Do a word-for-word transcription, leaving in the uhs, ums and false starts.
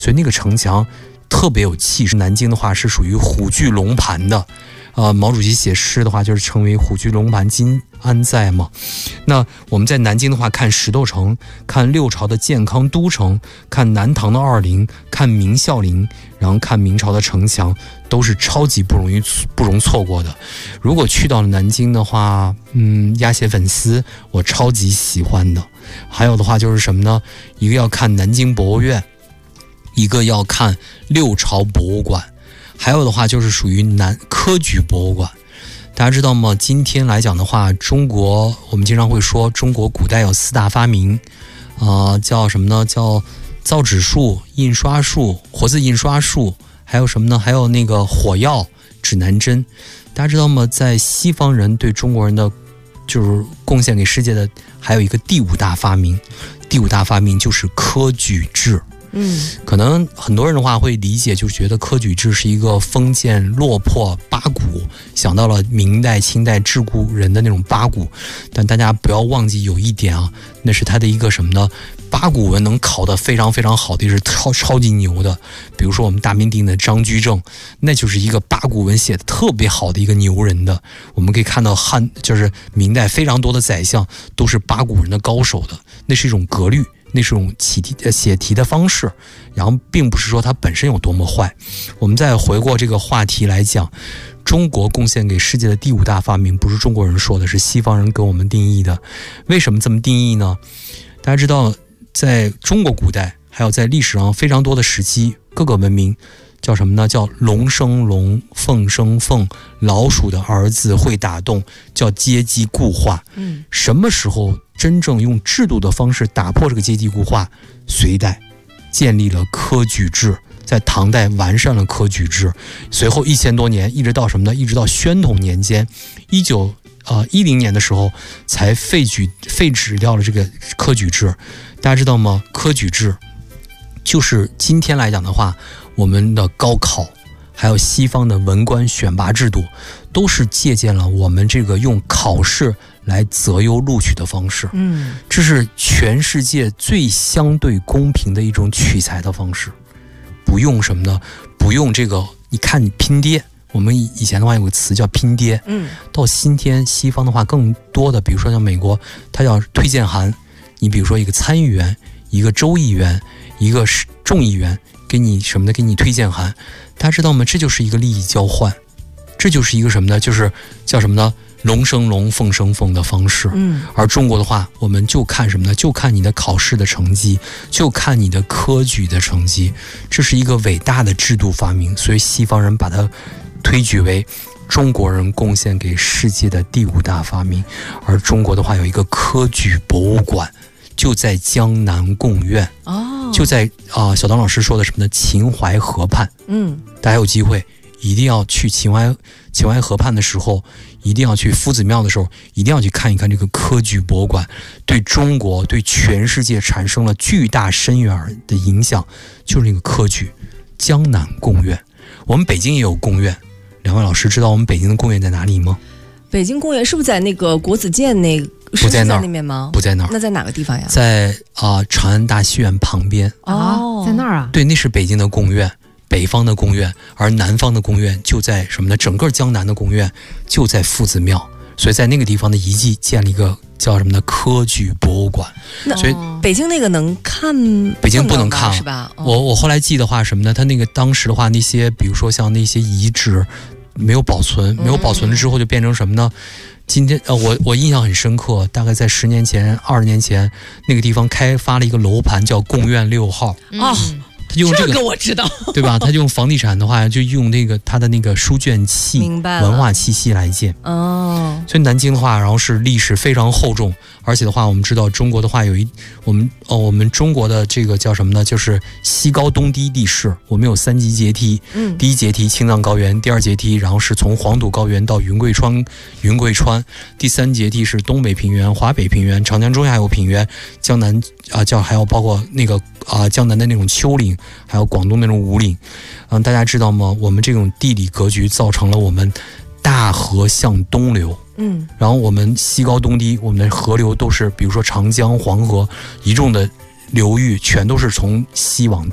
所以那个城墙特别有气势。南京的话是属于虎踞龙盘的，呃，毛主席写诗的话就是称为虎踞龙盘今安在嘛。那我们在南京的话，看石头城，看六朝的健康都城，看南唐的二陵，看明孝陵，然后看明朝的城墙，都是超级不容易不容错过的。如果去到了南京的话，嗯，鸭血粉丝我超级喜欢的。还有的话就是什么呢？一个要看南京博物院，一个要看六朝博物馆，还有的话就是属于南科举博物馆。大家知道吗？今天来讲的话，中国我们经常会说中国古代有四大发明，呃，叫什么呢？叫造纸术、印刷术、活字印刷术，还有什么呢？还有那个火药、指南针。大家知道吗？在西方人对中国人的就是贡献给世界的还有一个第五大发明，第五大发明就是科举制。 嗯， 可能很多人的话会理解，就觉得科举制是一个封建落魄八股，想到了明代清代桎梏人的那种八股。但大家不要忘记有一点啊，那是他的一个什么呢？八股文能考得非常非常好的，是超超级牛的。比如说我们大名鼎鼎的张居正，那就是一个八股文写的特别好的一个牛人的。我们可以看到汉就是明代非常多的宰相都是八股人的高手的，那是一种格律，那是一种起题写题的方式，然后并不是说它本身有多么坏。我们再回过这个话题来讲，中国贡献给世界的第五大发明不是中国人说的，是西方人给我们定义的。为什么这么定义呢？大家知道在中国古代还有在历史上非常多的时期，各个文明叫什么呢？叫龙生龙，凤生凤，老鼠的儿子会打洞，叫阶级固化。 嗯， 什么时候真正用制度的方式打破这个阶级固化？隋代建立了科举制，在唐代完善了科举制，随后一千多年，一直到什么呢？一直到宣统年间，一九呃一零年的时候才废举废止掉了这个科举制。大家知道吗？科举制就是今天来讲的话，我们的高考还有西方的文官选拔制度，都是借鉴了我们这个用考试来择优录取的方式。 嗯， 这是全世界最相对公平的一种取材的方式。不用什么呢？不用这个，你看你拼爹。我们以前的话有个词叫拼爹。 嗯， 到今天西方的话更多的，比如说像美国，它叫推荐函。你比如说一个参议员，一个州议员，一个众议员，给你什么的，给你推荐函。大家知道吗？这就是一个利益交换，这就是一个什么呢？就是叫什么呢？龙生龙，凤生凤的方式。 嗯， 而中国的话，我们就看什么呢？就看你的考试的成绩，就看你的科举的成绩。这是一个伟大的制度发明，所以西方人把它推举为中国人贡献给世界的第五大发明。而中国的话有一个科举博物馆，就在江南贡院。 哦， 就在啊、呃，小当老师说的什么呢？秦淮河畔。 嗯， 大家有机会一定要去秦淮秦淮河畔的时候，一定要去夫子庙的时候，一定要去看一看这个科举博物馆，对中国对全世界产生了巨大深远的影响，就是那个科举。江南贡院，我们北京也有贡院。两位老师知道我们北京的贡院在哪里吗？ 北京贡院是不是在那个国子监那个？ 不在那儿， 那面吗？ 不在那儿。 那在哪个地方呀？ 在啊、呃、长安大戏院旁边。 哦， 在那儿啊？ 对，那是北京的贡院，北方的贡院，而南方的贡院就在什么呢？整个江南的贡院就在夫子庙，所以在那个地方的遗迹建了一个叫什么呢？科举博物馆。 那所以北京那个能看？ 北京不能看是吧？哦、 我我后来记的话什么呢？他那个当时的话，那些比如说像那些遗址没有保存，没有保存了之后就变成什么呢？今天呃，我我印象很深刻，大概在十年前、二十年前，那个地方开发了一个楼盘叫贡院六号。 哦， 他就用这个， 这个我知道， 对吧？他就用房地产的话，就用那个他的那个书卷气、 明白了文化气息来建。 哦， 所以南京的话，然后是历史非常厚重，而且的话，我们知道中国的话有一我们哦，我们中国的这个叫什么呢？就是西高东低地势，我们有三级阶梯。 嗯， 第一阶梯青藏高原，第二阶梯然后是从黄土高原到云贵川，云贵川，第三阶梯是东北平原、华北平原、长江中下游平原、江南啊、呃、叫还有包括那个啊、呃、江南的那种丘陵，还有广东那种五岭。嗯，大家知道吗？我们这种地理格局造成了我们大河向东流。 嗯， 然后我们西高东低，我们的河流都是，比如说长江、黄河一众的流域，全都是从西往